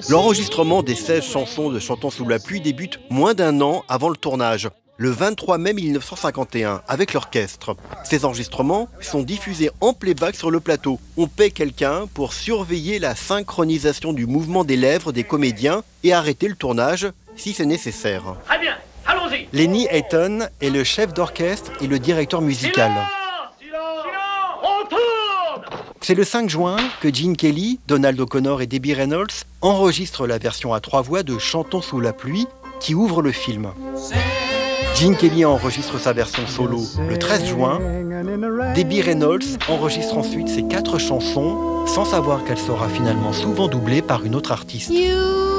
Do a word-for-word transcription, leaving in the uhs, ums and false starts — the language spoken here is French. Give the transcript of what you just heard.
L'enregistrement des seize chansons de Chantons sous la pluie débute moins d'un an avant le tournage, le vingt-trois mai mille neuf cent cinquante et un, avec l'orchestre. Ces enregistrements sont diffusés en playback sur le plateau. On paie quelqu'un pour surveiller la synchronisation du mouvement des lèvres des comédiens et arrêter le tournage si c'est nécessaire. Très bien, allons-y. Lenny Hayton est le chef d'orchestre et le directeur musical. On tourne. C'est le cinq juin que Gene Kelly, Donald O'Connor et Debbie Reynolds enregistrent la version à trois voix de Chantons sous la pluie qui ouvre le film. Gene Kelly enregistre sa version solo le treize juin. Debbie Reynolds enregistre ensuite ses quatre chansons sans savoir qu'elle sera finalement souvent doublée par une autre artiste.